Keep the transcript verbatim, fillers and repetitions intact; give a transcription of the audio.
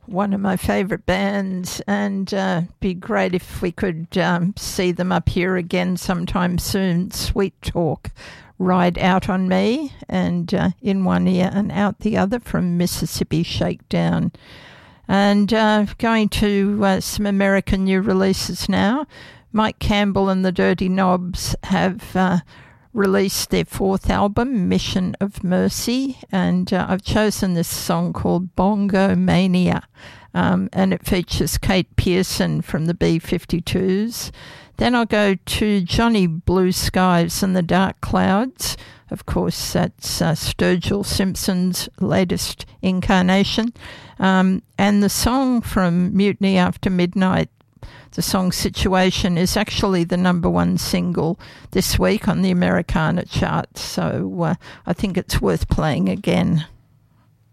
one of my favourite bands, and uh, be great if we could um, see them up here again sometime soon. Sweet Talk, Ride Out on Me, and uh, In One Ear and Out the Other from Mississippi Shakedown. And uh, going to uh, some American new releases now. Mike Campbell and the Dirty Knobs have uh, released their fourth album, Mission of Mercy, and uh, I've chosen this song called Bongo Mania, um, and it features Kate Pearson from the B fifty-twos. Then I'll go to Johnny Blue Skies and the Dark Clouds. Of course, that's uh, Sturgill Simpson's latest incarnation. Um, and the song from Mutiny After Midnight, the song Situation, is actually the number one single this week on the Americana chart. So uh, I think it's worth playing again.